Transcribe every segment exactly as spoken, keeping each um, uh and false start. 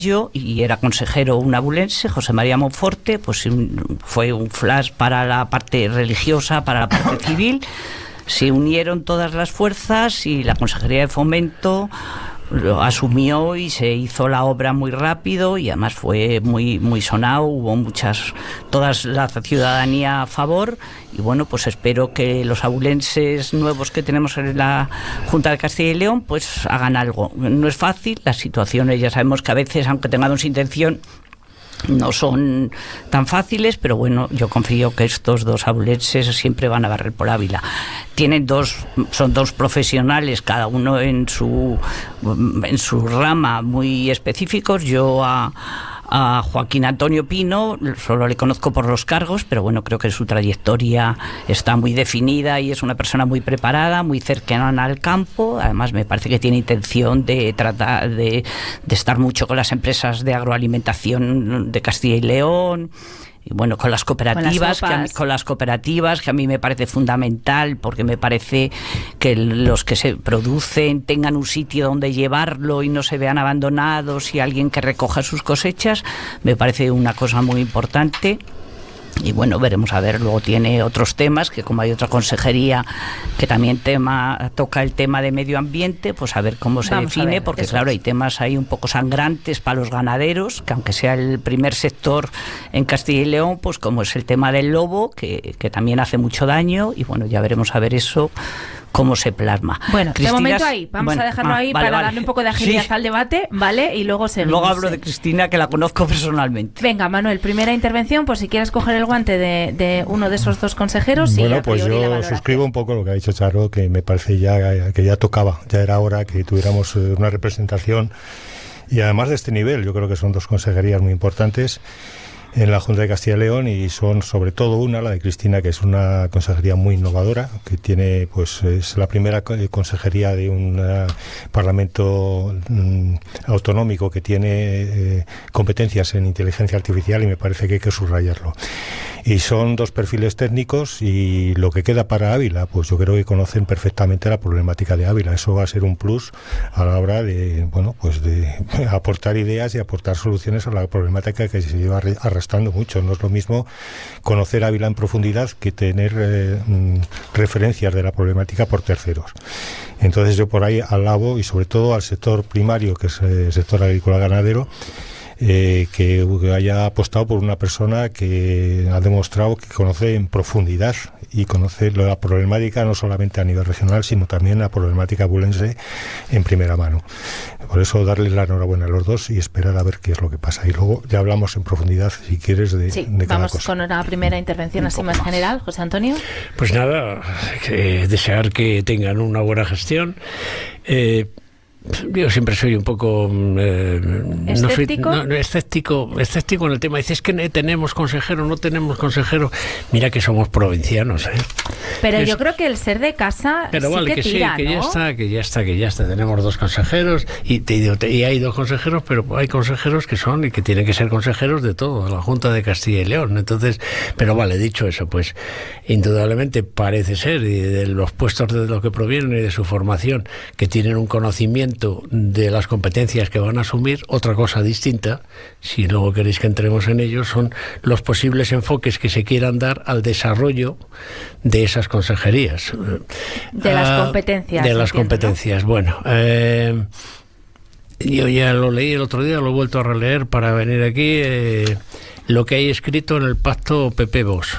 y era consejero un abulense, José María Monforte, pues fue un flash para la parte religiosa, para la parte civil. Se unieron todas las fuerzas y la Consejería de Fomento lo asumió y se hizo la obra muy rápido y además fue muy muy sonado, hubo muchas, toda la ciudadanía a favor y bueno, pues espero que los abulenses nuevos que tenemos en la Junta de Castilla y León pues hagan algo. No es fácil, las situaciones ya sabemos que a veces, aunque tengamos intención, no son tan fáciles, pero bueno, yo confío que estos dos abulenses siempre van a barrer por Ávila. Tienen dos, son dos profesionales, cada uno en su en su rama muy específicos. Yo a A Joaquín Antonio Pino solo le conozco por los cargos, pero bueno, creo que su trayectoria está muy definida y es una persona muy preparada, muy cercana al campo. Además, me parece que tiene intención de tratar de, de estar mucho con las empresas de agroalimentación de Castilla y León. Y bueno, con las cooperativas, con las, que a mí, con las cooperativas, que a mí me parece fundamental, porque me parece que los que se producen tengan un sitio donde llevarlo y no se vean abandonados, y alguien que recoja sus cosechas, me parece una cosa muy importante. Y bueno, veremos a ver, luego tiene otros temas, que como hay otra consejería que también tema toca el tema de medio ambiente, pues a ver cómo se Vamos define, ver, porque claro, es. hay temas ahí un poco sangrantes para los ganaderos, que aunque sea el primer sector en Castilla y León, pues como es el tema del lobo, que, que también hace mucho daño, y bueno, ya veremos a ver eso cómo se plasma. Bueno, Cristina, de momento ahí, vamos bueno, a dejarlo ah, ahí vale, para vale. darle un poco de agilidad Sí. al debate, ¿vale? Y luego seguimos. Luego hablo de Cristina, que la conozco personalmente. Venga, Manuel, primera intervención, pues si quieres coger el guante de, de uno de esos dos consejeros. Bueno, y a pues priori la yo valoración. suscribo un poco lo que ha dicho Charo, que me parece ya que ya tocaba, ya era hora que tuviéramos una representación, y además de este nivel. Yo creo que son dos consejerías muy importantes en la Junta de Castilla y León, y son sobre todo una, la de Cristina, que es una consejería muy innovadora, que tiene, pues es la primera consejería de un uh, parlamento um, autonómico que tiene eh, competencias en inteligencia artificial, y me parece que hay que subrayarlo. Y son dos perfiles técnicos, y lo que queda para Ávila, pues yo creo que conocen perfectamente la problemática de Ávila. Eso va a ser un plus a la hora de, bueno, pues de aportar ideas y aportar soluciones a la problemática que se lleva arrastrando mucho. No es lo mismo conocer Ávila en profundidad que tener eh, referencias de la problemática por terceros. Entonces yo por ahí alabo, y sobre todo al sector primario, que es el sector agrícola ganadero, Eh, que haya apostado por una persona que ha demostrado que conoce en profundidad y conoce la problemática no solamente a nivel regional, sino también la problemática abulense en primera mano. Por eso darles la enhorabuena a los dos y esperar a ver qué es lo que pasa. Y luego ya hablamos en profundidad, si quieres, de, sí, de cada vamos cosa. con una primera intervención así más general. José Antonio. Pues nada, que desear que tengan una buena gestión. Eh, Yo siempre soy un poco eh, no soy, ¿Escéptico? No, no, escéptico, escéptico en el tema. Dices que tenemos consejero, no tenemos consejero. Mira que somos provincianos, ¿eh? Pero es, yo creo que el ser de casa pero sí vale, que, que tira, sí, que ¿no? ya está, que ya está, que ya está. Tenemos dos consejeros y, te, y hay dos consejeros, pero hay consejeros que son y que tienen que ser consejeros de todo, de la Junta de Castilla y León. Entonces, pero vale, dicho eso, pues indudablemente parece ser, y de los puestos de los que provienen y de su formación, que tienen un conocimiento de las competencias que van a asumir. Otra cosa distinta, si luego queréis que entremos en ellos, son los posibles enfoques que se quieran dar al desarrollo de esas consejerías. De las uh, competencias. De las entiendo, competencias. ¿No? Bueno, eh, yo ya lo leí el otro día, lo he vuelto a releer para venir aquí, eh, lo que hay escrito en el pacto P P-Vox.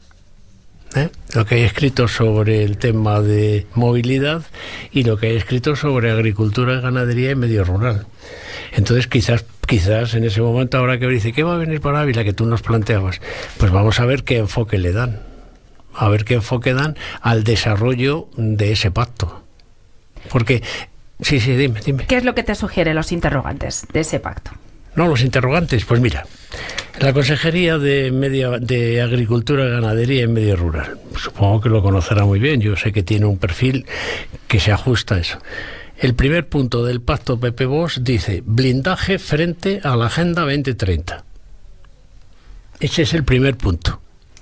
¿Eh? Lo que hay escrito sobre el tema de movilidad y lo que hay escrito sobre agricultura, ganadería y medio rural. Entonces quizás quizás en ese momento habrá que ver, dice, ¿qué va a venir para Ávila que tú nos planteabas? Pues vamos a ver qué enfoque le dan, a ver qué enfoque dan al desarrollo de ese pacto. Porque, sí, sí, dime, dime. ¿Qué es lo que te sugiere los interrogantes de ese pacto? No, los interrogantes, pues mira, la Consejería de Medio, de Agricultura, Ganadería y Medio Rural, supongo que lo conocerá muy bien, yo sé que tiene un perfil que se ajusta a eso. El primer punto del pacto P P-Vox dice blindaje frente a la Agenda veinte treinta. Ese es el primer punto.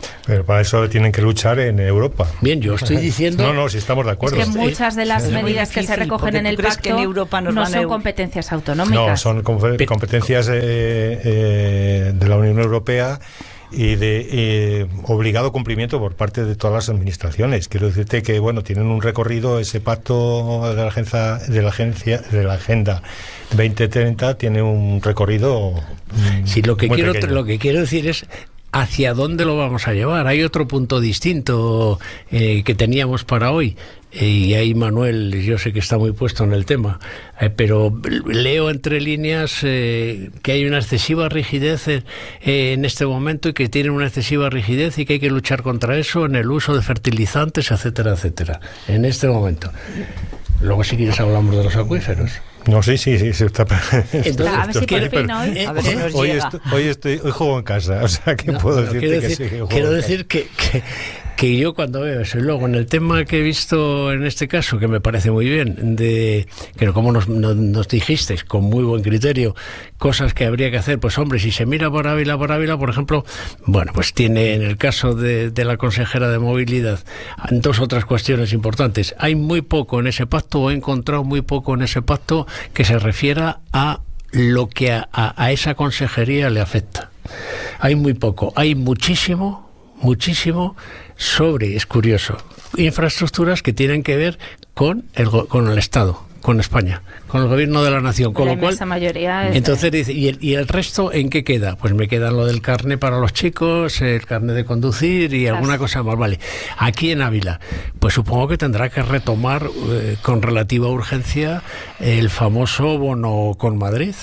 Pero para eso tienen que luchar en Europa. Bien, yo estoy diciendo... No, no, si estamos de acuerdo. Es que muchas de las Es muy medidas difícil, que se recogen en el porque tú crees pacto que en Europa nos no van a son eu- competencias autonómicas. No, son com- competencias eh, eh, de la Unión Europea y de eh, obligado cumplimiento por parte de todas las administraciones. Quiero decirte que bueno, tienen un recorrido, ese pacto de la agencia de la agencia de la Agenda veinte treinta tiene un recorrido mm, Sí, lo que muy quiero pequeño. lo que quiero decir es hacia dónde lo vamos a llevar. Hay otro punto distinto eh, que teníamos para hoy. Eh, y ahí Manuel, yo sé que está muy puesto en el tema, eh, pero leo entre líneas eh, que hay una excesiva rigidez eh, en este momento y que tienen una excesiva rigidez y que hay que luchar contra eso en el uso de fertilizantes, etcétera, etcétera, en este momento. Luego, si quieres, hablamos de los acuíferos. No, sí, sí, sí, sí está. Entonces, a ver si por fin hoy... Eh, A ver si nos hoy, llega. estoy, hoy estoy, hoy juego en casa, o sea que No, puedo pero decirte quiero que decir, sí. que juego quiero en decir que, que, que yo cuando veo eso, y luego en el tema que he visto en este caso, que me parece muy bien, de que como nos, nos, nos dijisteis, con muy buen criterio, cosas que habría que hacer, pues hombre, si se mira por Ávila, por Ávila, por ejemplo, bueno, pues tiene en el caso de, de la consejera de movilidad dos otras cuestiones importantes. Hay muy poco en ese pacto, o he encontrado muy poco en ese pacto que se refiera a lo que a, a, a esa consejería le afecta. Hay muy poco, hay muchísimo, muchísimo sobre, es curioso, infraestructuras que tienen que ver con el, con el Estado, con España, con el gobierno de la nación, con La lo cual... inmensa mayoría es Entonces dice, ¿y el, ¿y el resto en qué queda? Pues me queda lo del carné para los chicos, el carné de conducir y alguna cosa más. Vale, aquí en Ávila, pues supongo que tendrá que retomar eh, con relativa urgencia el famoso bono con Madrid.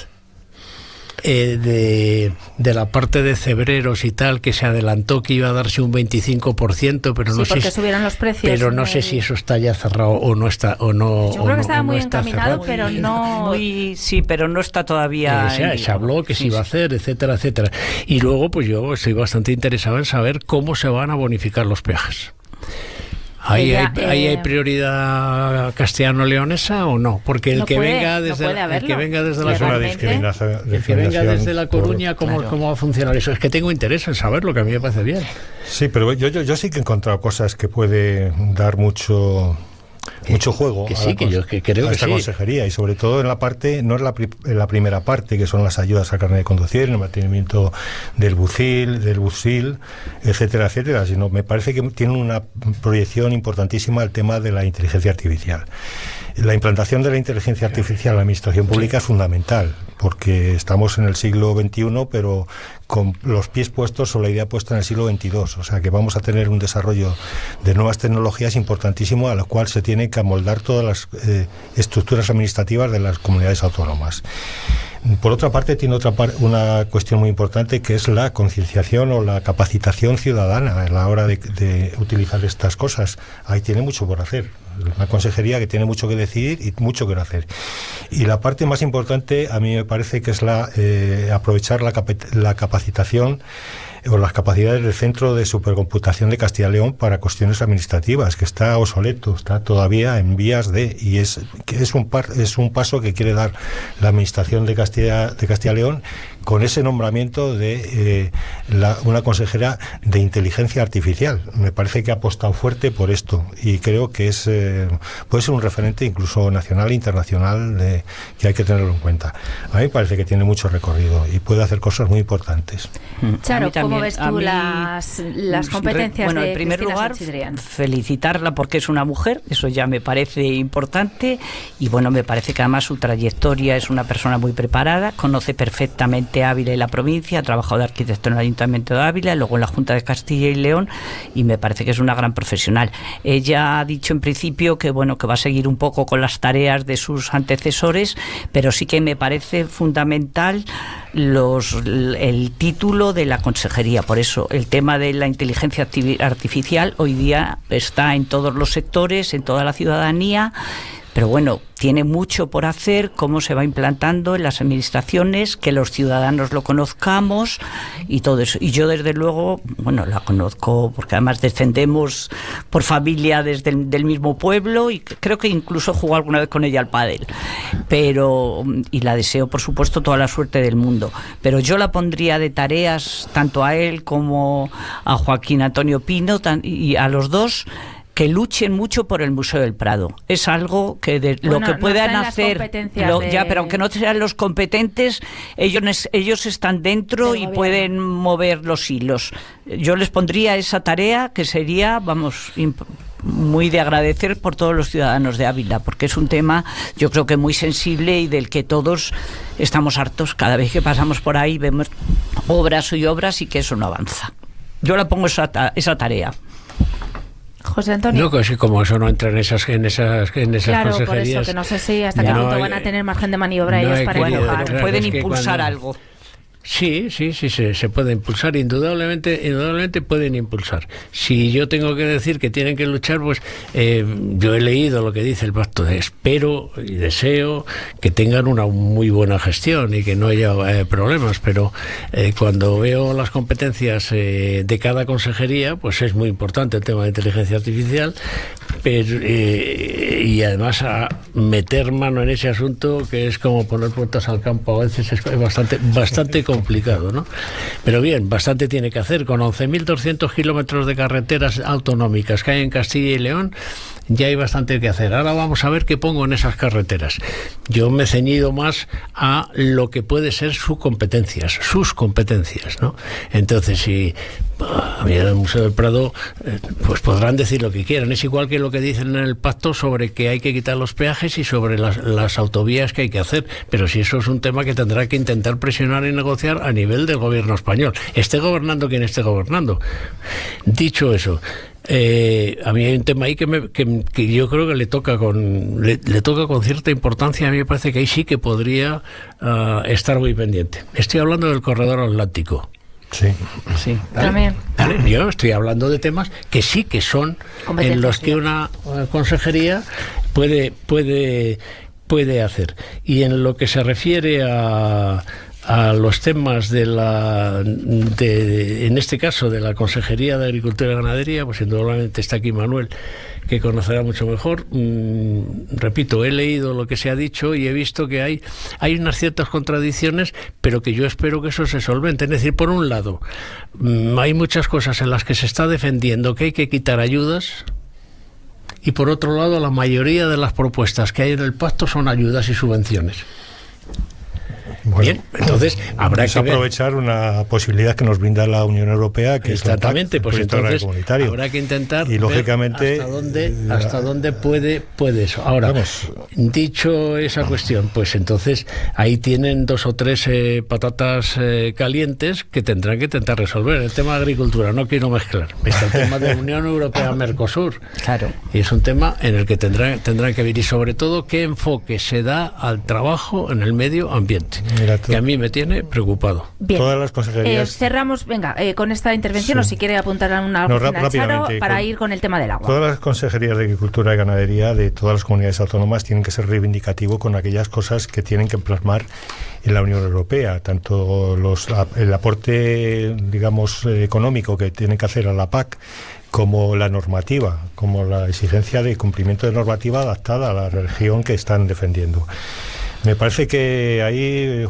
Eh, de, de la parte de Cebreros y tal, que se adelantó que iba a darse un veinticinco por ciento, pero sí, no sé porque si, subieron los precios. pero no en sé el- si eso está ya cerrado o no está o no. Yo o creo que no- estaba o no muy está encaminado, cerrado. pero no... Muy, sí, pero no está todavía. Eh, se, en- se habló que se sí, iba a sí. hacer, etcétera, etcétera. Y luego, pues yo estoy bastante interesado en saber cómo se van a bonificar los peajes. ¿Ahí, Ella, hay, ahí eh, hay prioridad castellano-leonesa o no? Porque el No que puede, venga no desde puede la, el que haberlo. venga desde la Es una Legalmente. discriminación. el que venga desde La por- Coruña, ¿cómo, claro. ¿cómo va a funcionar eso? Es que tengo interés en saberlo, que a mí me parece bien. Sí, pero yo, yo, yo sí que he encontrado cosas que puede dar mucho mucho juego que a, sí, la que cons- yo que creo a que esta sí. consejería, y sobre todo en la parte, no es la, pri- en la primera parte, que son las ayudas al carnet de conducir, el mantenimiento del bucil, del busil, etcétera, etcétera, sino me parece que tiene una proyección importantísima el tema de la inteligencia artificial. La implantación de la inteligencia artificial en la administración pública es fundamental, porque estamos en el siglo veintiuno, pero con los pies puestos o la idea puesta en el siglo veintidós. O sea que vamos a tener un desarrollo de nuevas tecnologías importantísimo, a lo cual se tienen que amoldar todas las eh, estructuras administrativas de las comunidades autónomas. Por otra parte, tiene otra par- una cuestión muy importante, que es la concienciación o la capacitación ciudadana a la hora de, de utilizar estas cosas. Ahí tiene mucho por hacer. Una consejería que tiene mucho que decidir y mucho que hacer. Y la parte más importante, a mí me parece que es la eh, aprovechar la, cap- la capacitación o las capacidades del Centro de Supercomputación de Castilla y León para cuestiones administrativas, que está obsoleto, está todavía en vías de, y es que es un par, es un paso que quiere dar la Administración de Castilla de Castilla y León con ese nombramiento de eh, la, una consejera de inteligencia artificial. Me parece que ha apostado fuerte por esto y creo que es eh, puede ser un referente incluso nacional e internacional de, que hay que tenerlo en cuenta. A mí me parece que tiene mucho recorrido y puede hacer cosas muy importantes. Charo, A mí también. ¿cómo ves A tú mí, las, las competencias bueno, de en primer Cristina lugar, Sánchez Drián? felicitarla porque es una mujer, eso ya me parece importante, y bueno, me parece que además su trayectoria, es una persona muy preparada, conoce perfectamente Ávila y la provincia, ha trabajado de arquitecto en el Ayuntamiento de Ávila, luego en la Junta de Castilla y León, y me parece que es una gran profesional. Ella ha dicho en principio que bueno, que va a seguir un poco con las tareas de sus antecesores, pero sí que me parece fundamental los el título de la consejería. Por eso el tema de la inteligencia artificial hoy día está en todos los sectores, en toda la ciudadanía, Pero bueno, tiene mucho por hacer, cómo se va implantando en las administraciones, que los ciudadanos lo conozcamos y todo eso. Y yo desde luego, bueno, la conozco porque además descendemos por familia desde el del mismo pueblo y creo que incluso jugó alguna vez con ella al pádel. Pero, y la deseo por supuesto toda la suerte del mundo. Pero yo la pondría de tareas tanto a él como a Joaquín Antonio Pino tan, y a los dos, que luchen mucho por el Museo del Prado. Es algo que de, bueno, lo que puedan no hacer, lo, de... ya, pero aunque no sean los competentes, ellos, ellos están dentro y pueden mover los hilos. Yo les pondría esa tarea que sería, vamos, muy de agradecer por todos los ciudadanos de Ávila, porque es un tema, yo creo que muy sensible y del que todos estamos hartos. Cada vez que pasamos por ahí vemos obras y obras y que eso no avanza. Yo la pongo esa, esa tarea. José Antonio. No, que sí, como eso no entra en esas en esas en esas claro, consejerías. Por eso que no sé si hasta qué no punto hay, van a tener margen de maniobra no ellos para bueno, empujar. pero pueden es que impulsar cuando, algo. Sí, sí, sí, se, se puede impulsar, indudablemente, indudablemente pueden impulsar. Si yo tengo que decir que tienen que luchar, pues eh, yo he leído lo que dice el pacto, espero y deseo que tengan una muy buena gestión y que no haya eh, problemas, pero eh, cuando veo las competencias eh, de cada consejería, pues es muy importante el tema de inteligencia artificial, pero, eh, y además a meter mano en ese asunto, que es como poner puertas al campo, a veces es bastante, bastante complicado, ¿no? Pero bien, bastante tiene que hacer. Con once mil doscientos kilómetros de carreteras autonómicas que hay en Castilla y León, ya hay bastante que hacer. Ahora vamos a ver qué pongo en esas carreteras. Yo me he ceñido más a lo que puede ser sus competencias, sus competencias, ¿no? Entonces, si a mí en el Museo del Prado, eh, pues podrán decir lo que quieran. Es igual que lo que dicen en el pacto sobre que hay que quitar los peajes y sobre las, las autovías que hay que hacer. Pero si eso es un tema que tendrá que intentar presionar y negociar a nivel del gobierno español. Esté gobernando quien esté gobernando. Dicho eso, Eh, a mí hay un tema ahí que, me, que, que yo creo que le toca con le, le toca con cierta importancia. A mí me parece que ahí sí que podría uh, estar muy pendiente. Estoy hablando del corredor atlántico. Sí, sí. ¿Vale? También. ¿Vale? Yo estoy hablando de temas que sí que son en los que una uh, consejería puede puede puede hacer. Y en lo que se refiere a a los temas de la de, en este caso de la Consejería de Agricultura y Ganadería, pues indudablemente está aquí Manuel, que conocerá mucho mejor. Mm, repito, he leído lo que se ha dicho y he visto que hay hay unas ciertas contradicciones, pero que yo espero que eso se solvente. Es decir, por un lado, mm, hay muchas cosas en las que se está defendiendo que hay que quitar ayudas, y por otro lado, la mayoría de las propuestas que hay en el pacto son ayudas y subvenciones. Bueno, bien, entonces habrá que aprovechar ver. Una posibilidad que nos brinda la Unión Europea, que exactamente, es el pues entonces comunitario. Habrá que intentar y lógicamente ver hasta dónde la, hasta dónde puede puede eso. Ahora, vamos. Dicho esa cuestión, pues entonces ahí tienen dos o tres eh, patatas eh, calientes que tendrán que intentar resolver. El tema de agricultura, no quiero mezclar. Está el tema de la Unión Europea Mercosur. Claro. Y es un tema en el que tendrán tendrán que ver, y sobre todo qué enfoque se da al trabajo en el medio ambiente. Mira, que a mí me tiene preocupado. Bien. Todas las consejerías. Eh, cerramos, venga, eh, con esta intervención, sí. O si quiere apuntar a una no, final, Charo, para con, ir con el tema del agua. Todas las consejerías de Agricultura y Ganadería de todas las comunidades autónomas tienen que ser reivindicativos con aquellas cosas que tienen que plasmar en la Unión Europea, tanto los, el aporte, digamos, económico que tienen que hacer a la P A C, como la normativa, como la exigencia de cumplimiento de normativa adaptada a la región que están defendiendo. Me parece que ahí eh,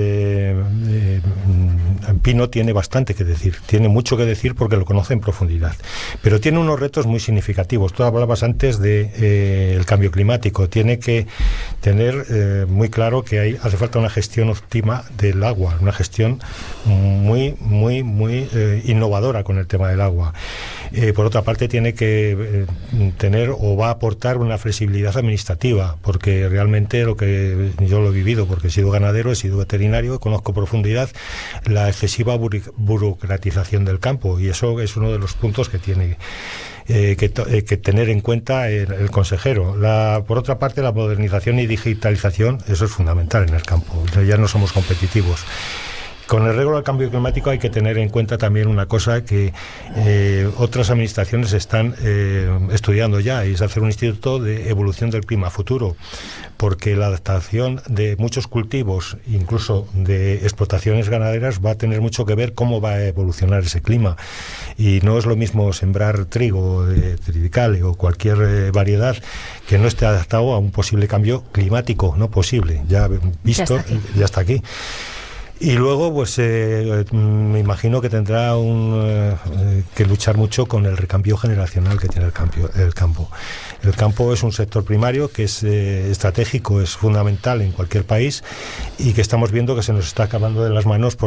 eh, Pino tiene bastante que decir, tiene mucho que decir porque lo conoce en profundidad, pero tiene unos retos muy significativos. Tú hablabas antes de eh, el cambio climático. Tiene que tener eh, muy claro que hay, hace falta una gestión óptima del agua, una gestión muy, muy, muy eh, innovadora con el tema del agua. Eh, por otra parte, tiene que eh, tener o va a aportar una flexibilidad administrativa, porque realmente lo que yo lo he vivido, porque he sido ganadero, he sido veterinario, conozco profundidad la excesiva bur- burocratización del campo, y eso es uno de los puntos que tiene eh, que, to- eh, que tener en cuenta el, el consejero. La, por otra parte, la modernización y digitalización, eso es fundamental en el campo, ya no somos competitivos. Con el arreglo al cambio climático hay que tener en cuenta también una cosa que eh, otras administraciones están eh, estudiando ya, y es hacer un instituto de evolución del clima futuro, porque la adaptación de muchos cultivos, incluso de explotaciones ganaderas, va a tener mucho que ver cómo va a evolucionar ese clima. Y no es lo mismo sembrar trigo, eh, triticale o cualquier eh, variedad que no esté adaptado a un posible cambio climático, no posible, ya visto, ya está aquí. Ya está aquí. Y luego, pues eh, me imagino que tendrá un, eh, que luchar mucho con el recambio generacional que tiene el, cambio, el campo. El campo es un sector primario que es eh, estratégico, es fundamental en cualquier país, y que estamos viendo que se nos está acabando de las manos por